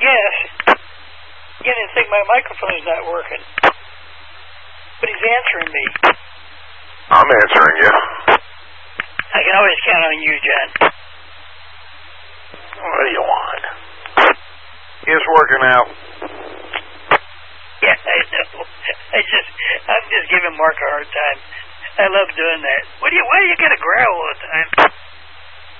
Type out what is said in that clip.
guess. Again, I think my microphone is not working. But he's answering me. I'm answering you. I can always count on you, John. What do you want? It's working out. Yeah, I know. I'm just giving Mark a hard time. I love doing that. Why do you gotta growl all the time?